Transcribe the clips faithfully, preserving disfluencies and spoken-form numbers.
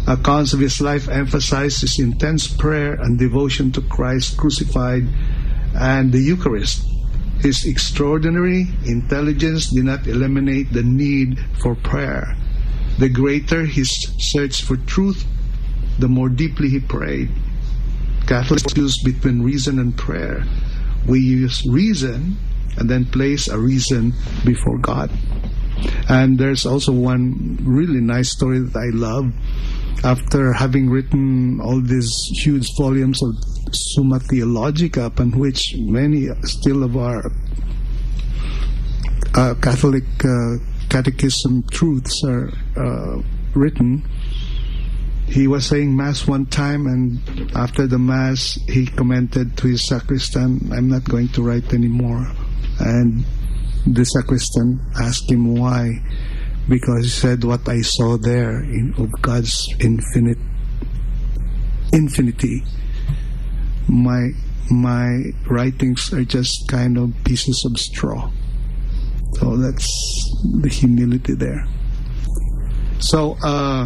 Accounts of his life emphasize his intense prayer and devotion to Christ crucified and the Eucharist. His extraordinary intelligence did not eliminate the need for prayer. The greater his search for truth, the more deeply he prayed. Catholics choose between reason and prayer. We use reason and then place a reason before God. And there's also one really nice story that I love. After having written all these huge volumes of Summa Theologica, upon which many still of our uh, Catholic uh, catechism truths are uh, written, he was saying Mass one time, and after the Mass he commented to his sacristan, "I'm not going to write anymore." And the sacristan asked him why. Because he said, "What I saw there in, of God's infinite infinity, my my writings are just kind of pieces of straw." So that's the humility there. So uh,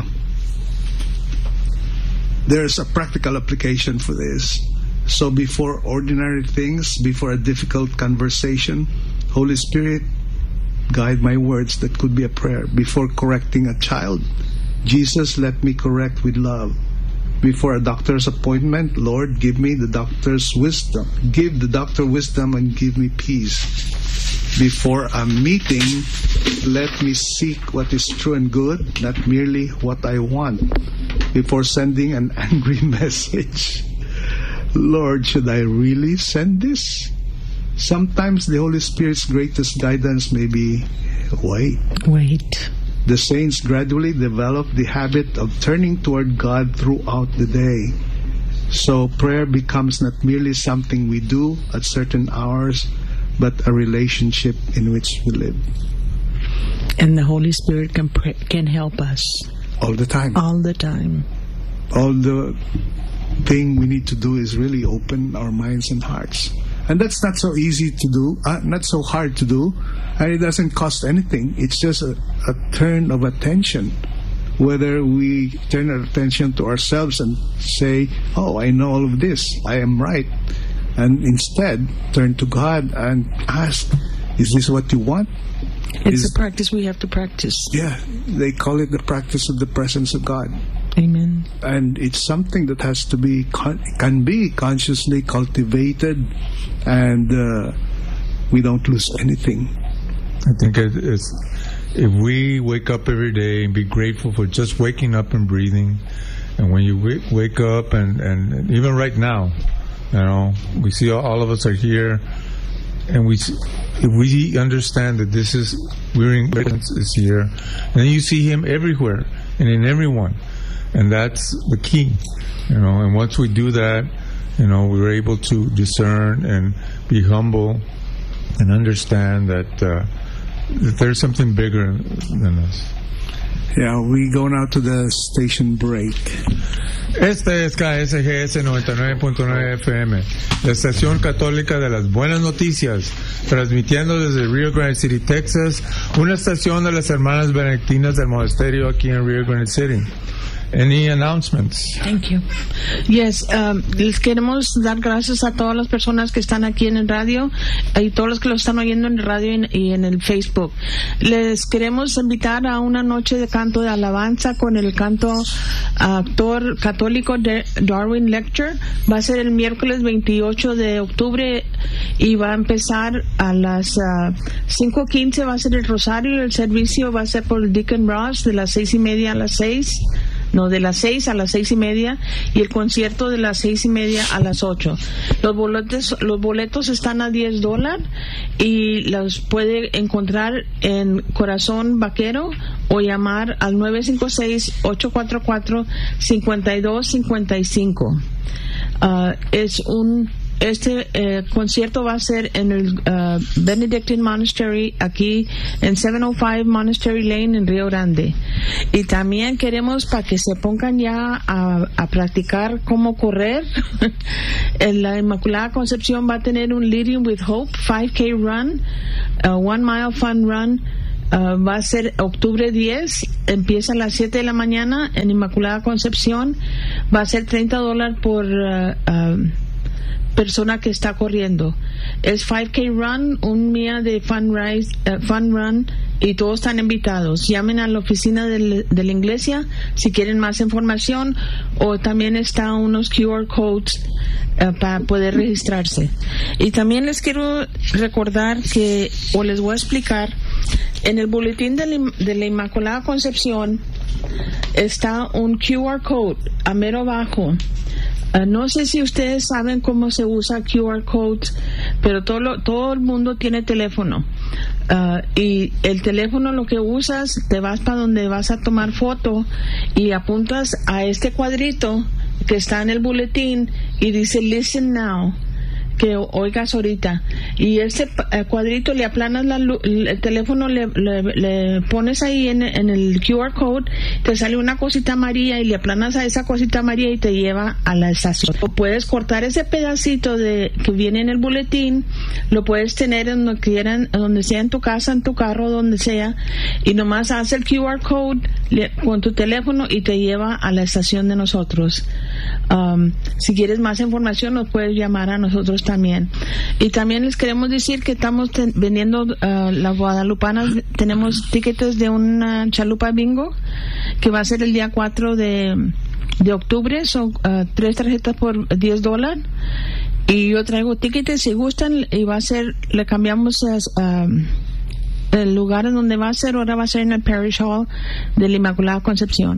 there's a practical application for this. So before ordinary things, before a difficult conversation, Holy Spirit, guide my words. That could be a prayer. Before correcting a child, Jesus, let me correct with love. Before a doctor's appointment, Lord, give me the doctor's wisdom. Give the doctor wisdom and give me peace. Before a meeting, let me seek what is true and good, not merely what I want. Before sending an angry message, Lord, should I really send this? Sometimes the Holy Spirit's greatest guidance may be, wait. Wait. The saints gradually develop the habit of turning toward God throughout the day. So prayer becomes not merely something we do at certain hours, but a relationship in which we live. And the Holy Spirit can pray, can help us. All the time. All the time. All the thing we need to do is really open our minds and hearts. And that's not so easy to do, uh, not so hard to do, and it doesn't cost anything. It's just a, a turn of attention. Whether we turn our attention to ourselves and say, "Oh, I know all of this, I am right," and instead turn to God and ask, "Is this what you want?" It's Is, a practice we have to practice. Yeah, they call it the practice of the presence of God. Amen. And it's something that has to be, can be consciously cultivated, and uh, we don't lose anything. I think it's, if we wake up every day and be grateful for just waking up and breathing, and when you wake, wake up and, and even right now, you know, we see all, all of us are here, and we if we understand that this is, we're in is here, and then you see Him everywhere and in everyone. And that's the key, you know. And once we do that, you know, we're able to discern and be humble and understand that, uh, that there's something bigger than us. Yeah, we go now to the station break. Este es K S G S noventa y nueve punto nueve F M, la estación católica de las buenas noticias, transmitiendo desde Rio Grande City, Texas, una estación de las hermanas benedictinas del monasterio aquí en Rio Grande City. Any announcements? Thank you. Yes, um, les queremos dar gracias a todas las personas que están aquí en el radio y todos los que lo están oyendo en el radio y en, y en el Facebook. Les queremos invitar a una noche de canto de alabanza con el canto actor católico de Darwin Lecter. Va a ser el miércoles veintiocho de octubre y va a empezar a las uh, cinco quince. Va a ser el rosario y el servicio va a ser por Deacon Ross de las seis y media a las seis. No, de las seis a las seis y media, y el concierto de las seis y media a las ocho. Los boletos, los boletos están a diez dólares y los puede encontrar en Corazón Vaquero o llamar al nueve cinco seis, ocho cuatro cuatro, cinco dos cinco cinco. Uh, es un Este eh, concierto va a ser en el uh, Benedictine Monastery, aquí en setecientos cinco Monastery Lane en Rio Grande. Y también queremos para que se pongan ya a, a practicar cómo correr. En la Inmaculada Concepción va a tener un Leading with Hope five K run, a one mile fun run, Uh, va a ser octubre diez, empieza a las siete de la mañana en Inmaculada Concepción. Va a ser treinta dólares por uh, uh, persona que está corriendo. Es cinco K Run, un día de fun, rise, uh, fun Run, y todos están invitados. Llamen a la oficina del, de la iglesia si quieren más información, o también está unos Q R codes uh, para poder registrarse. Y también les quiero recordar que, o les voy a explicar, en el boletín de la, de la Inmaculada Concepción está un Q R code a mero abajo. Uh, no sé si ustedes saben cómo se usa Q R codes, pero todo, lo, todo el mundo tiene teléfono. Uh, y el teléfono lo que usas, te vas para donde vas a tomar foto y apuntas a este cuadrito que está en el boletín y dice Listen Now, que oigas ahorita, y ese cuadrito le aplanas la, el teléfono, le, le, le pones ahí en, en el Q R code, te sale una cosita amarilla y le aplanas a esa cosita amarilla y te lleva a la estación. O puedes cortar ese pedacito de que viene en el boletín, lo puedes tener en donde quieran, donde sea, en tu casa, en tu carro, donde sea, y nomás haces el Q R code le, con tu teléfono y te lleva a la estación de nosotros. Um, si quieres más información nos puedes llamar a nosotros también. Y también les queremos decir que estamos ten, vendiendo uh, las guadalupanas. Tenemos tickets de una chalupa bingo que va a ser el día cuatro de, de octubre. Son uh, tres tarjetas por diez dólares, y yo traigo tickets si gustan, y va a ser, le cambiamos las, um, el lugar en donde va a ser. Ahora va a ser en el Parish Hall de la Inmaculada Concepción.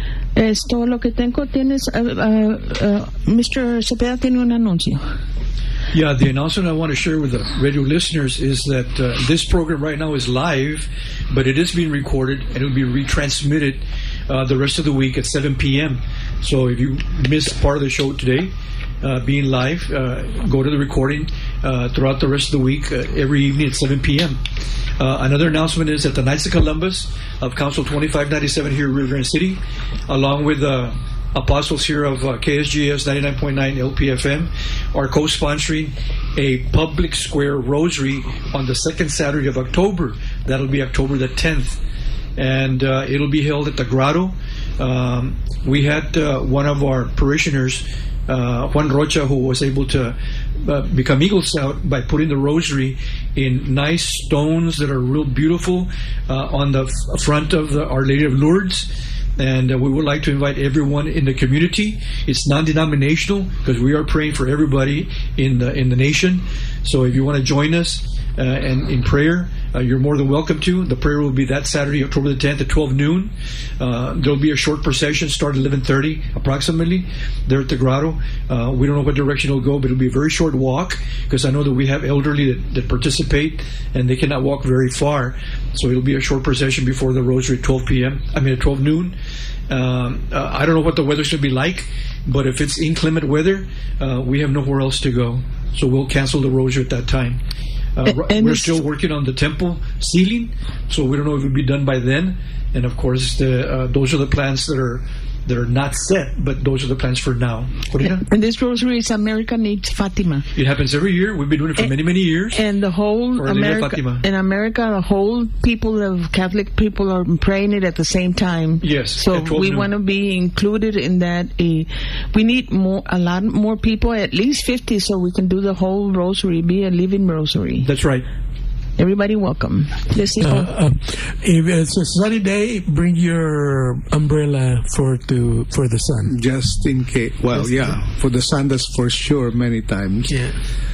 Es todo lo que tengo. Tienes uh, uh, uh, mister Cepeda tiene un anuncio. Yeah, the announcement I want to share with the radio listeners is that uh, this program right now is live, but it is being recorded and it will be retransmitted uh, the rest of the week at seven p.m. So if you missed part of the show today, uh, being live, uh, go to the recording uh, throughout the rest of the week, uh, every evening at seven p.m. Uh, another announcement is that the Knights of Columbus of Council twenty-five ninety-seven here in Rio Grande City, along with uh, apostles here of uh, K S G S ninety-nine point nine L P F M, are co-sponsoring a public square rosary on the second Saturday of October. That'll be October the tenth, and uh, it'll be held at the Grotto. Um, we had uh, one of our parishioners, uh, Juan Rocha, who was able to uh, become Eagle Scout by putting the rosary in nice stones that are real beautiful uh, on the f- front of the Our Lady of Lourdes. And uh, we would like to invite everyone in the community. It's non-denominational because we are praying for everybody in the in the nation. So if you want to join us uh, and in prayer, uh, you're more than welcome to. The prayer will be that Saturday, October the tenth at twelve noon. Uh, there'll be a short procession, start at eleven thirty approximately, there at the Grotto. Uh, we don't know what direction it'll go, but it'll be a very short walk because I know that we have elderly that, that participate and they cannot walk very far. So it'll be a short procession before the rosary at twelve p.m. I mean at twelve noon. Um, uh, I don't know what the weather's going to be like, but if it's inclement weather, uh, we have nowhere else to go. So we'll cancel the rosary at that time. Uh, and we're still working on the temple ceiling, so we don't know if it'll be done by then. And of course, the, uh, those are the plans that are that are not set, but those are the plans for now. And this rosary is America Needs Fatima. It happens every year. We've been doing it for and, many, many years. And the whole America, in America, the whole people of Catholic people are praying it at the same time. Yes. So we want to be included in that. Uh, we need more, a lot more people, at least fifty, so we can do the whole rosary, be a living rosary. That's right. Everybody welcome. Yes, uh, uh, if it's a sunny day, bring your umbrella for to for the sun. Just in case. Well, just yeah, in. For the sun, that's for sure many times. Yeah.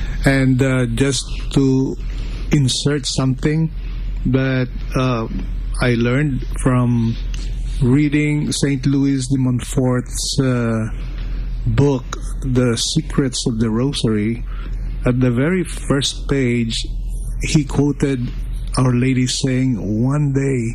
And uh, just to insert something that uh, I learned from reading Saint Louis de Montfort's uh, book, The Secrets of the Rosary. At the very first page, he quoted Our Lady saying, one day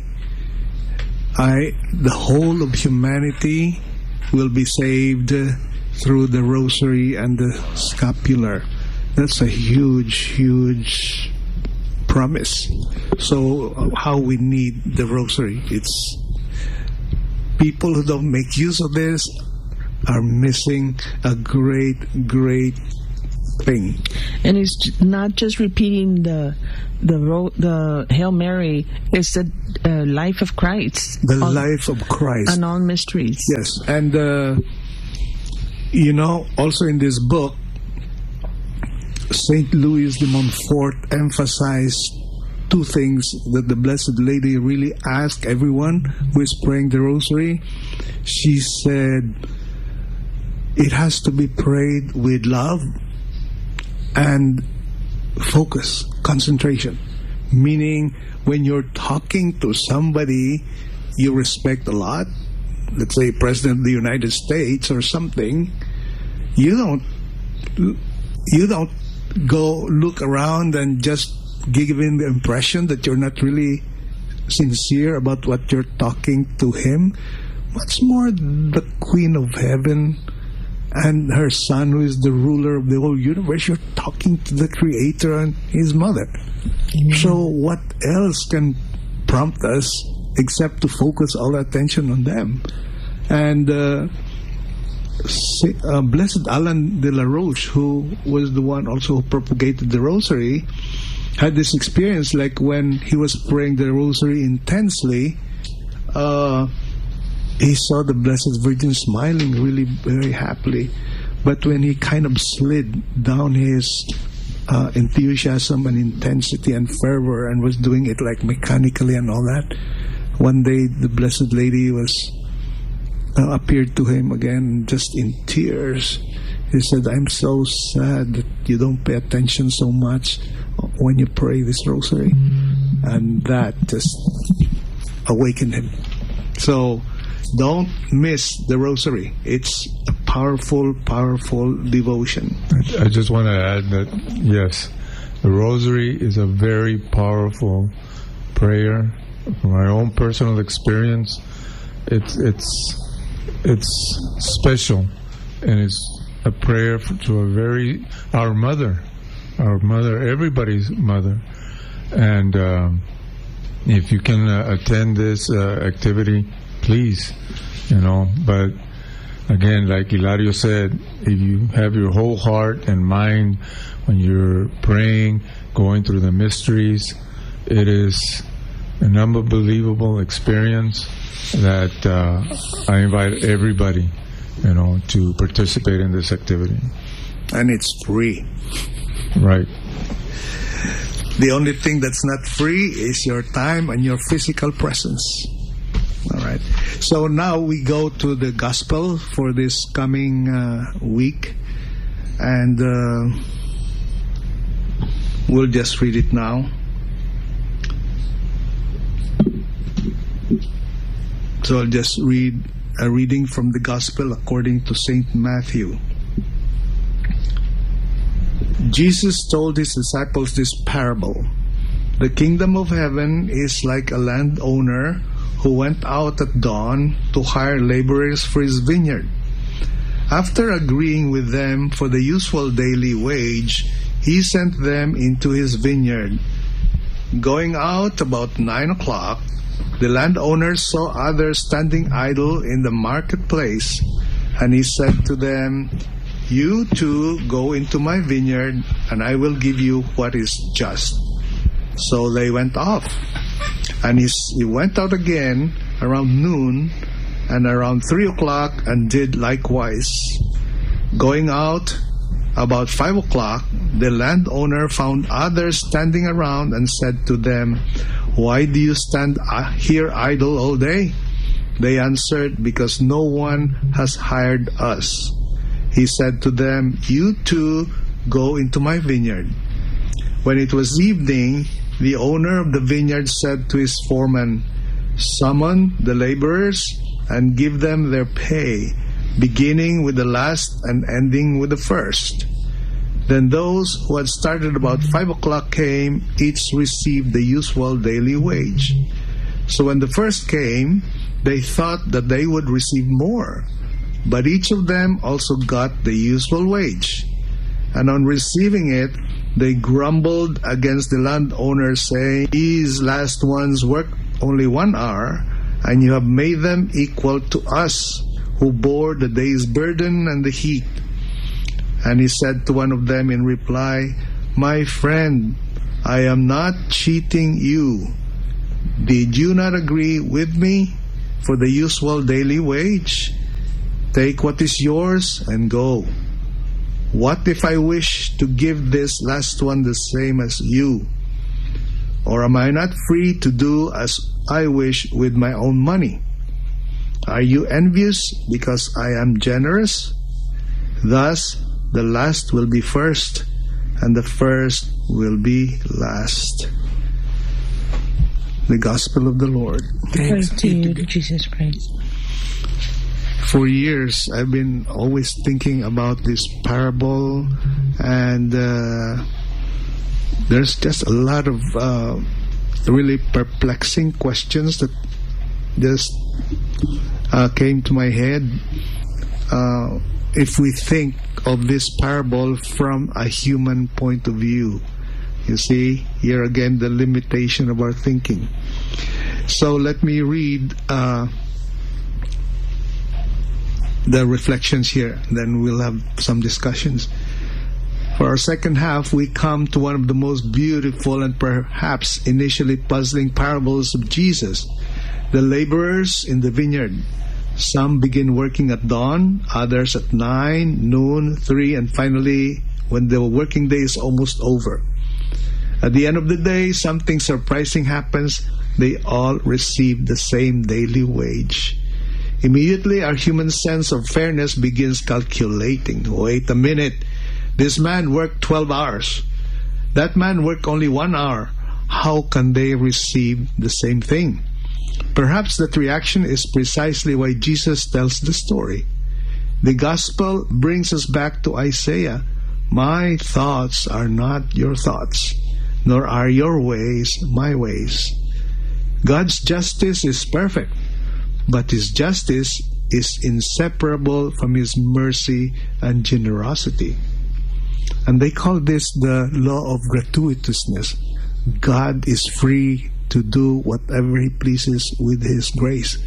I the whole of humanity will be saved through the rosary and the scapular. That's a huge, huge promise. So uh, how we need the rosary. It's people who don't make use of this are missing a great, great thing. And he's not just repeating the the ro- the Hail Mary. It's the uh, life of Christ. The all, life of Christ. And all mysteries. Yes. And, uh, you know, also in this book, Saint Louis de Montfort emphasized two things that the Blessed Lady really asked everyone who is praying the Rosary. She said, it has to be prayed with love and focus, concentration. Meaning, when you're talking to somebody you respect a lot, let's say President of the United States or something, you don't you don't go look around and just giving the impression that you're not really sincere about what you're talking to him. What's more, the Queen of Heaven and her Son, who is the ruler of the whole universe, you're talking to the Creator and His Mother. Mm-hmm. So what else can prompt us except to focus all attention on them? And uh, uh, Blessed Alan de la Roche, who was the one also who propagated the Rosary, had this experience, like when he was praying the Rosary intensely, uh, he saw the Blessed Virgin smiling really very happily. But when he kind of slid down his uh, enthusiasm and intensity and fervor and was doing it like mechanically and all that, one day the Blessed Lady was uh, appeared to him again just in tears. He said, I'm so sad that you don't pay attention so much when you pray this Rosary. And that just awakened him. So don't miss the Rosary. It's a powerful, powerful devotion. I, I just want to add that, yes, the Rosary is a very powerful prayer. From my own personal experience, it's it's it's special, and it's a prayer for, to a very our mother, our mother, everybody's mother. And um, if you can uh, attend this uh, activity, please, you know. But again, like Hilario said, if you have your whole heart and mind when you're praying, going through the mysteries, it is an unbelievable experience that uh, I invite everybody, you know, to participate in this activity. And it's free. Right. The only thing that's not free is your time and your physical presence. All right. So now we go to the Gospel for this coming uh, week. And uh, we'll just read it now. So I'll just read a reading from the Gospel according to Saint Matthew. Jesus told his disciples this parable. The kingdom of heaven is like a landowner who went out at dawn to hire laborers for his vineyard. After agreeing with them for the usual daily wage, he sent them into his vineyard. Going out about nine o'clock, the landowner saw others standing idle in the marketplace, and he said to them, You too go into my vineyard, and I will give you what is just. So they went off. And he, he went out again around noon and around three o'clock and did likewise. Going out about five o'clock, the landowner found others standing around and said to them, Why do you stand here idle all day? They answered, Because no one has hired us. He said to them, You too go into my vineyard. When it was evening, the owner of the vineyard said to his foreman, Summon the laborers and give them their pay, beginning with the last and ending with the first. Then those who had started about five o'clock came, each received the usual daily wage. So when the first came, they thought that they would receive more. But each of them also got the usual wage. And on receiving it, they grumbled against the landowner, saying, These last ones worked only one hour, and you have made them equal to us, who bore the day's burden and the heat. And he said to one of them in reply, "My friend, I am not cheating you. Did you not agree with me for the usual daily wage? Take what is yours and go. What if I wish to give this last one the same as you? Or am I not free to do as I wish with my own money? Are you envious because I am generous? Thus, the last will be first, and the first will be last." The Gospel of the Lord. Praise to you, Jesus Christ. For years, I've been always thinking about this parable, and uh, there's just a lot of uh, really perplexing questions that just uh, came to my head. Uh, if we think of this parable from a human point of view, you see, here again, the limitation of our thinking. So let me read uh, the reflections here, then we'll have some discussions. For our second half, we come to one of the most beautiful and perhaps initially puzzling parables of Jesus, the laborers in the vineyard. Some begin working at dawn, others at nine, noon, three, and finally when the working day is almost over. At the end of the day, something surprising happens. They all receive the same daily wage. Immediately, our human sense of fairness begins calculating. Wait a minute. This man worked twelve hours. That man worked only one hour. How can they receive the same thing? Perhaps that reaction is precisely why Jesus tells the story. The Gospel brings us back to Isaiah. My thoughts are not your thoughts, nor are your ways my ways. God's justice is perfect, but His justice is inseparable from His mercy and generosity. And they call this the law of gratuitousness. God is free to do whatever He pleases with His grace.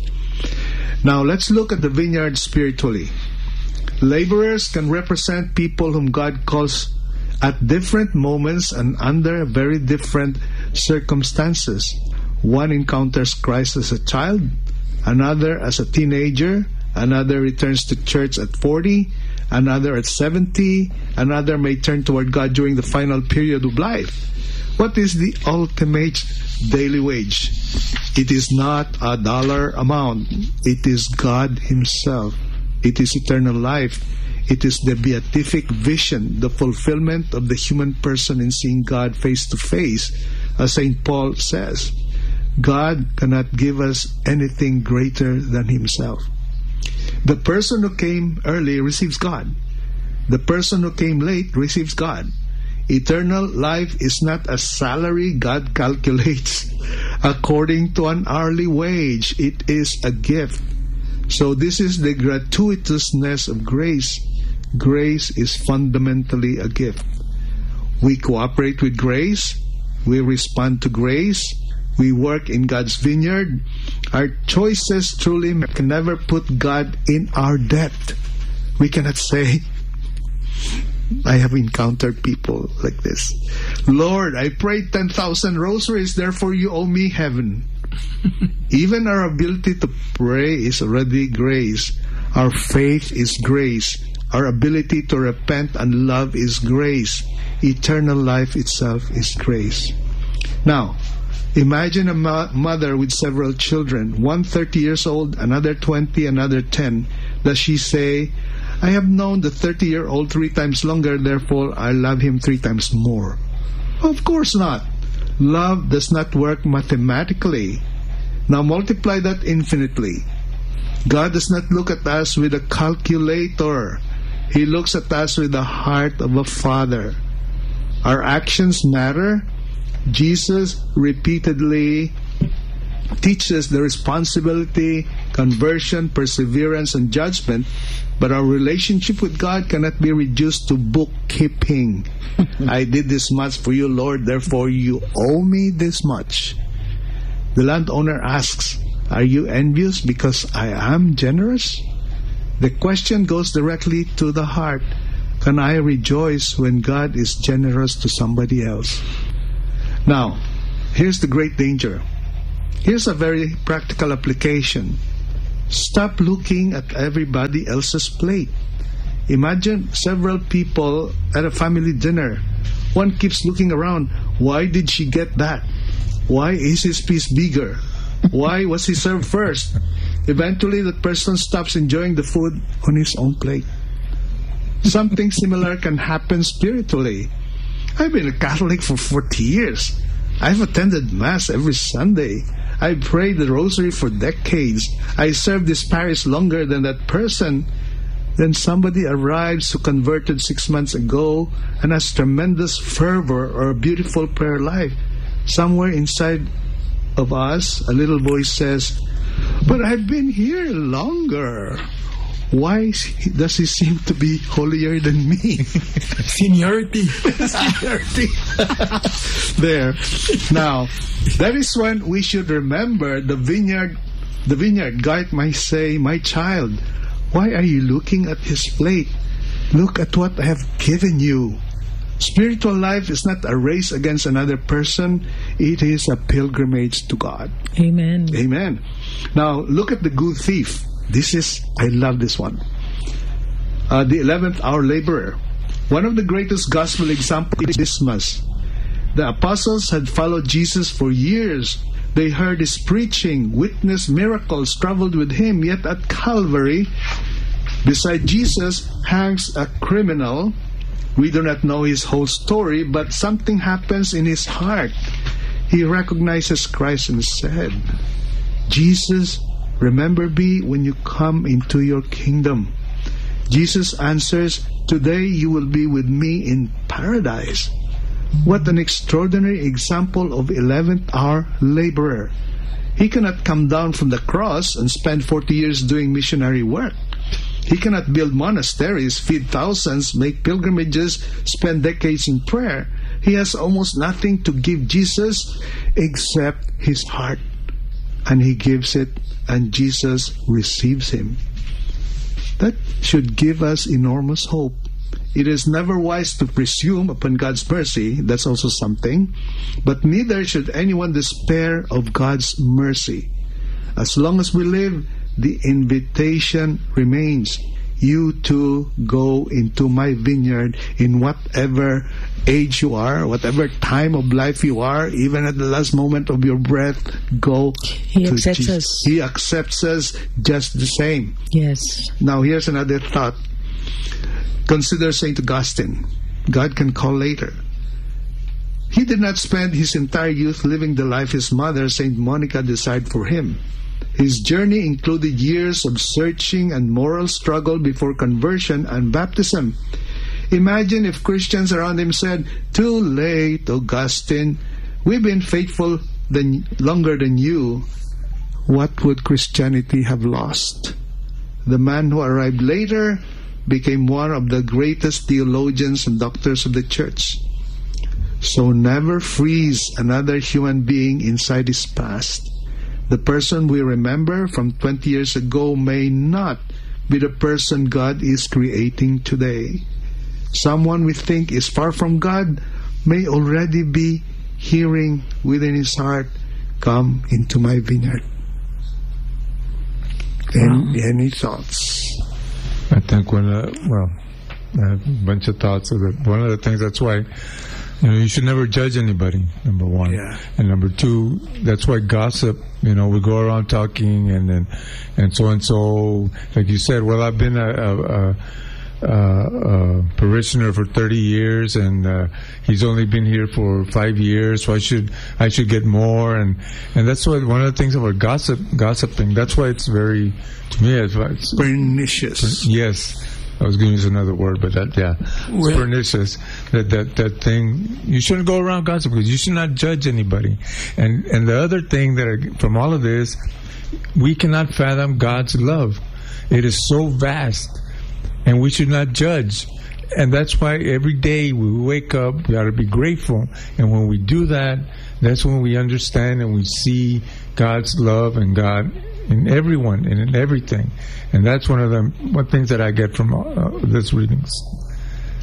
Now let's look at the vineyard spiritually. Laborers can represent people whom God calls at different moments and under very different circumstances. One encounters Christ as a child, another as a teenager, another returns to church at forty, another at seventy, another may turn toward God during the final period of life. What is the ultimate daily wage? It is not a dollar amount. It is God Himself. It is eternal life. It is the beatific vision, the fulfillment of the human person in seeing God face to face. As Saint Paul says, God cannot give us anything greater than Himself. The person who came early receives God. The person who came late receives God. Eternal life is not a salary God calculates according to an hourly wage. It is a gift. So this is the gratuitousness of grace. Grace is fundamentally a gift. We cooperate with grace. We respond to grace. We work in God's vineyard. Our choices truly can never put God in our debt. We cannot say, I have encountered people like this. Lord, I prayed ten thousand rosaries, therefore you owe me heaven. Even our ability to pray is already grace. Our faith is grace. Our ability to repent and love is grace. Eternal life itself is grace. Now, imagine a mo- mother with several children, one thirty years old, another twenty, another ten. Does she say, I have known the thirty-year-old three times longer, therefore I love him three times more? Of course not. Love does not work mathematically. Now multiply that infinitely. God does not look at us with a calculator. He looks at us with the heart of a father. Our actions matter. Jesus repeatedly teaches the responsibility, conversion, perseverance, and judgment, but our relationship with God cannot be reduced to bookkeeping. I did this much for you, Lord, therefore you owe me this much. The landowner asks, are you envious because I am generous? The question goes directly to the heart. can I rejoice when God is generous to somebody else? Now, here's the great danger. Here's a very practical application. Stop looking at everybody else's plate. Imagine several people at a family dinner. One keeps looking around. Why did she get that? Why is his piece bigger? Why was he served first? Eventually, that person stops enjoying the food on his own plate. Something similar can happen spiritually. I've been a Catholic for forty years. I've attended Mass every Sunday. I've prayed the Rosary for decades. I served this parish longer than that person. Then somebody arrives who converted six months ago and has tremendous fervor or a beautiful prayer life. Somewhere inside of us, a little voice says, "But I've been here longer. Why does he seem to be holier than me?" Seniority. Seniority. There. Now, that is when we should remember the vineyard. The vineyard guide might say, "My child, why are you looking at his plate? Look at what I have given you." Spiritual life is not a race against another person. It is a pilgrimage to God. Amen. Amen. Now, look at the good thief. This is, I love this one. Uh, the eleventh hour laborer. One of the greatest gospel examples is Dismas. The apostles had followed Jesus for years. They heard his preaching, witnessed miracles, traveled with him. Yet at Calvary, beside Jesus hangs a criminal. We do not know his whole story, but something happens in his heart. He recognizes Christ and said, "Jesus, remember me when you come into your kingdom." Jesus answers, "Today you will be with me in paradise." What an extraordinary example of eleventh hour laborer. He cannot come down from the cross and spend forty years doing missionary work. He cannot build monasteries, feed thousands, make pilgrimages, spend decades in prayer. He has almost nothing to give Jesus except his heart. And he gives it, and Jesus receives him. That should give us enormous hope. It is never wise to presume upon God's mercy. That's also something. But neither should anyone despair of God's mercy. As long as we live, the invitation remains. You too go into my vineyard in whatever age you are, whatever time of life you are, even at the last moment of your breath, go He to accepts Jesus. us. He accepts us just the same. Yes. Now here's another thought. Consider Saint Augustine. God can call later. He did not spend his entire youth living the life his mother, Saint Monica, desired for him. His journey included years of searching and moral struggle before conversion and baptism. Imagine if Christians around him said, "Too late, Augustine. We've been faithful than, longer than you." What would Christianity have lost? The man who arrived later became one of the greatest theologians and doctors of the church. So never freeze another human being inside his past. The person we remember from twenty years ago may not be the person God is creating today. Someone we think is far from God may already be hearing within his heart, "Come into my vineyard." Any, any thoughts? I think one of the, well, I have a bunch of thoughts of it. One of the things, that's why, you know, you should never judge anybody, number one. Yeah. And number two, that's why gossip, you know, we go around talking and and, and so and so, like you said, well, I've been a, a, a, a parishioner for thirty years and uh, he's only been here for five years, so I should I should get more. And, and that's why one of the things about gossip, gossiping, that's why it's very, to me, it's, it's Pernicious. yes. I was going to use another word, but that, yeah, it's Well- pernicious. That, that, that thing, you shouldn't go around gossip because you should not judge anybody. And, and the other thing that, I, from all of this, we cannot fathom God's love. It is so vast, and we should not judge. And that's why every day we wake up, we ought to be grateful. And when we do that, that's when we understand and we see God's love and God in everyone and in everything. And that's one of the one things that I get from uh, this readings.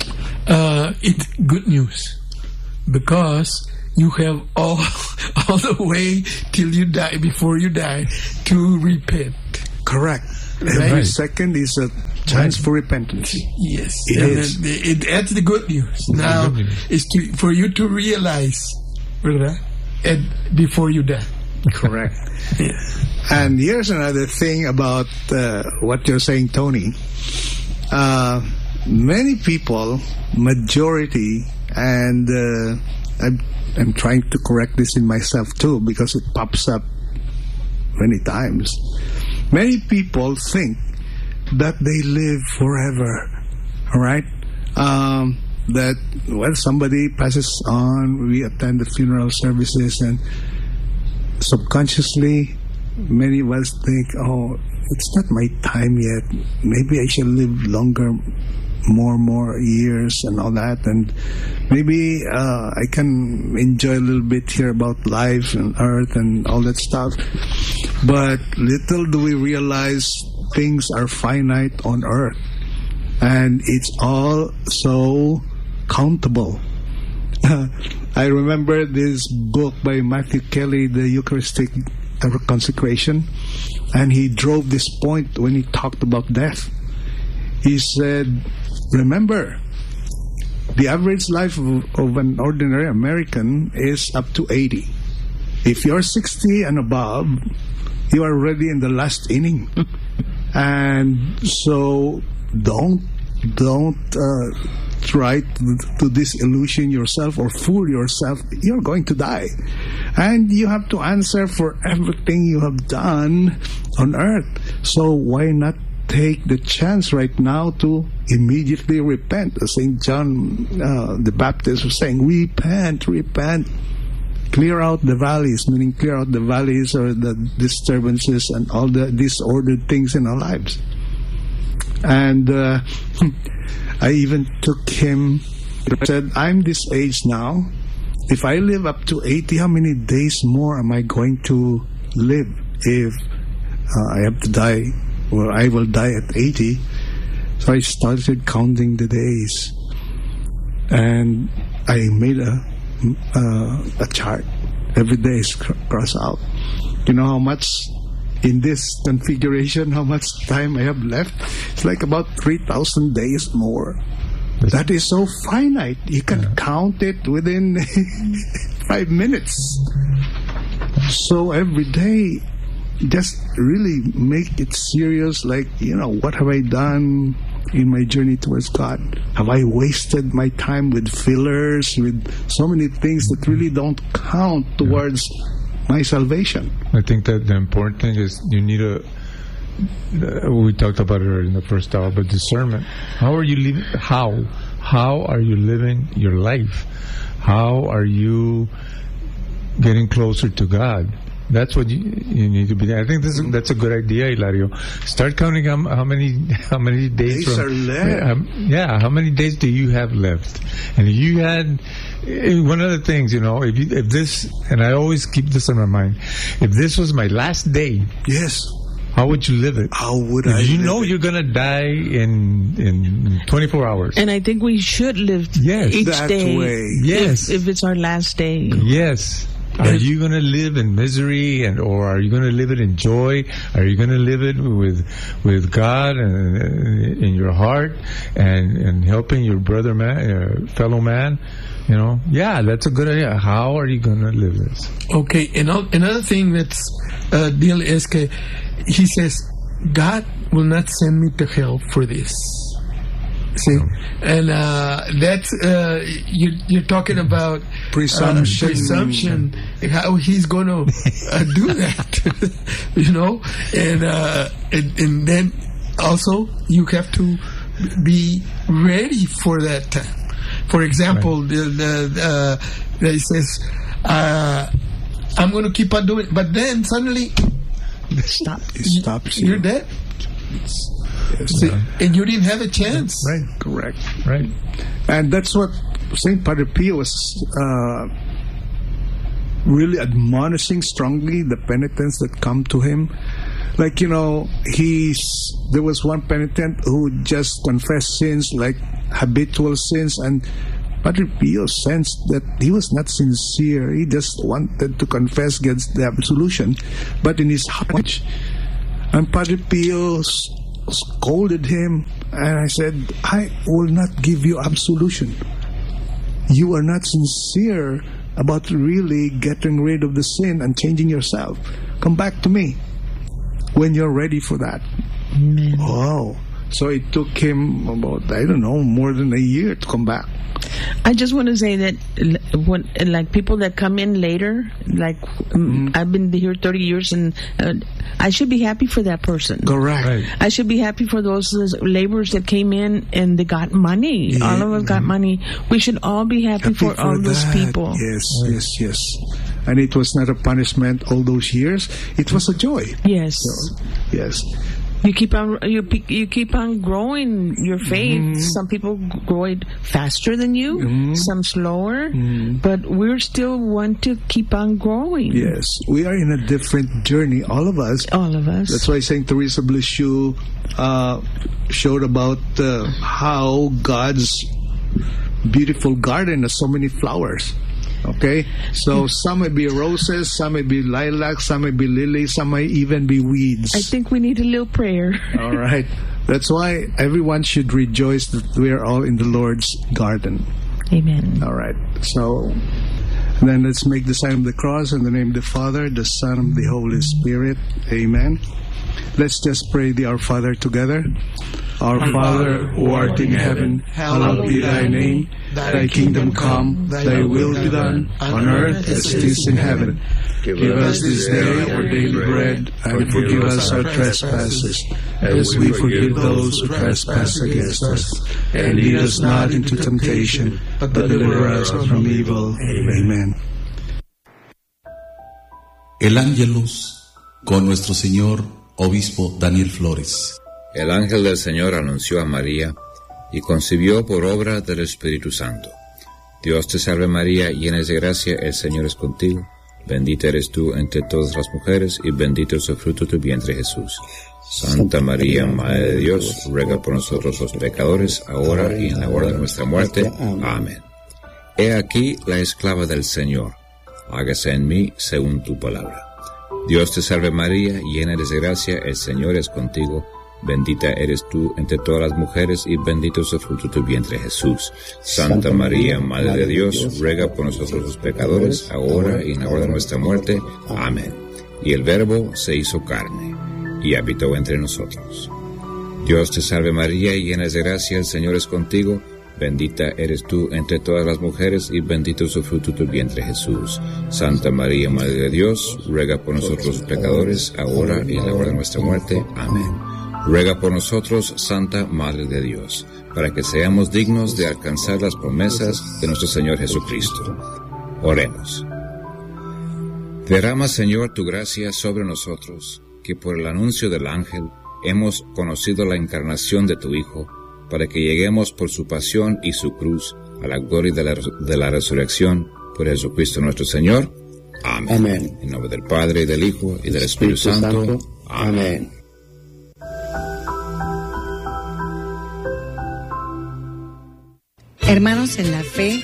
uh, it's good news because you have all all the way till you die, before you die, to repent. Correct. Right? Every second is a chance for repentance. Yes, It and is. It, it, that's the good news. Now, good news. is to for you to realize, ¿verdad? And before you die. Correct. And here's another thing about uh, what you're saying, Tony. Uh, many people, majority, and uh, I'm, I'm trying to correct this in myself too because it pops up many times. Many people think that they live forever, all right? Um, that, well, somebody passes on, we attend the funeral services, and subconsciously, many of us think, oh, it's not my time yet. Maybe I should live longer, more, more years and all that. And maybe uh, I can enjoy a little bit here about life and earth and all that stuff. But little do we realize things are finite on earth. And it's all so countable. I remember this book by Matthew Kelly, The Eucharistic Consecration, and he drove this point when he talked about death. He said, remember, the average life of, of an ordinary American is up to eighty. If you're sixty and above, you are already in the last inning. And so don't, don't, uh, try to, to disillusion yourself or fool yourself. You're going to die, and you have to answer for everything you have done on earth. So why not take the chance right now to immediately repent? As Saint John uh, the Baptist was saying, repent, repent, clear out the valleys, meaning clear out the valleys or the disturbances and all the disordered things in our lives. And uh, I even took him, said, I'm this age now. If I live up to eighty, how many days more am I going to live if uh, I have to die? Well, I will die at eighty. So I started counting the days. And I made a, uh, a chart. Every day is cr- cross out. You know how much in this configuration, how much time I have left? It's like about three thousand days more. That is so finite. You can yeah. count it within five minutes. So every day, just really make it serious. Like, you know, what have I done in my journey towards God? Have I wasted my time with fillers, with so many things that really don't count towards my salvation? I think that the important thing is you need a, uh, we talked about it in the first hour, but discernment. How are you living? How? How are you living your life? How are you getting closer to God? That's what you, you need to be. I think this is, that's a good idea, Hilario. Start counting how, how many how many days, days from, are left. Um, yeah, how many days do you have left? And if you had one of the things, you know, if you, if this, and I always keep this in my mind, if this was my last day, yes, how would you live it? How would if I? You live know it? You're gonna die in in twenty-four hours. And I think we should live yes, each that day. way. Yes, if, if it's our last day. Yes. Are you going to live in misery, and or are you going to live it in joy? Are you going to live it with with God and uh, in your heart and and helping your brother man, uh, fellow man? You know, yeah, that's a good idea. How are you going to live this? Okay, and another thing that's uh, deal is que he says God will not send me to hell for this. See, and uh, that's uh, you, you're talking about presumption. Uh, presumption. How he's going to uh, do that, you know, and, uh, and and then also you have to be ready for that time. For example, right. the, the uh, he says, uh, "I'm going to keep on doing," but then suddenly, stop. It stops. You're dead. Yes. See, and you didn't have a chance. Right, correct. Right. And that's what Saint Padre Pio was uh, really admonishing strongly the penitents that come to him. Like, you know, he's there was one penitent who just confessed sins, like habitual sins, and Padre Pio sensed that he was not sincere. He just wanted to confess against the absolution, but in his heart, and Padre Pio scolded him, and I said, I will not give you absolution. You are not sincere about really getting rid of the sin and changing yourself. Come back to me when you're ready for that. Amen. Oh, so it took him about, I don't know, more than a year to come back. I just want to say that when, like, people that come in later, like, mm-hmm. I've been here thirty years, and uh, I should be happy for that person. Correct. Right. I should be happy for those laborers that came in and they got money. Yeah. All of us got money. We should all be happy, Happy for, for all those that. people. Yes, yes, yes. And it was not a punishment all those years. It was a joy. Yes. So, yes. You keep on you pe- you keep on growing your faith. Mm-hmm. Some people grow it faster than you, Mm-hmm. some slower, Mm-hmm. but we're still want to keep on growing. Yes. We are in a different journey, all of us. All of us. That's why Saint Teresa of Lisieux uh, showed about uh, how God's beautiful garden has so many flowers. Okay? So some may be roses, some may be lilacs, some may be lilies, some may even be weeds. I think we need a little prayer. All right. That's why everyone should rejoice that we are all in the Lord's garden. Amen. All right. So then let's make the sign of the cross in the name of the Father, the Son, and the Holy Spirit. Amen. Let's just pray the Our Father together. Our Father, who art in heaven, hallowed be thy name. Thy kingdom come, thy will be done, on earth as it is in heaven. Give us this day our daily bread, and forgive us our trespasses, as we forgive those who trespass against us. And lead us not into temptation, but deliver us from evil. Amen. El Ángelus con nuestro Señor Obispo Daniel Flores. El ángel del Señor anunció a María y concibió por obra del Espíritu Santo. Dios te salve María, llena de gracia, el Señor es contigo. Bendita eres tú entre todas las mujeres y bendito es el fruto de tu vientre Jesús. Santa María, Madre de Dios, ruega por nosotros los pecadores, ahora y en la hora de nuestra muerte. Amén. He aquí la esclava del Señor. Hágase en mí según tu palabra. Dios te salve María, llena eres de gracia, el Señor es contigo. Bendita eres tú entre todas las mujeres y bendito es el fruto de tu vientre Jesús. Santa María, Madre de Dios, ruega por nosotros los pecadores, ahora y en la hora de nuestra muerte. Amén. Y el Verbo se hizo carne y habitó entre nosotros. Dios te salve María, llena de gracia, el Señor es contigo. Bendita eres tú entre todas las mujeres y bendito es el fruto de tu vientre Jesús. Santa María, Madre de Dios, ruega por nosotros los pecadores, ahora y en la hora de nuestra muerte. Amén. Ruega por nosotros, Santa Madre de Dios, para que seamos dignos de alcanzar las promesas de nuestro Señor Jesucristo. Oremos. Derrama, Señor, tu gracia sobre nosotros, que por el anuncio del ángel hemos conocido la encarnación de tu Hijo, para que lleguemos por su pasión y su cruz a la gloria de la, de la resurrección por Jesucristo nuestro Señor. Amén. Amén. En nombre del Padre, y del Hijo, y del Espíritu, Espíritu Santo. Santo. Amén. Amén. Hermanos en la fe,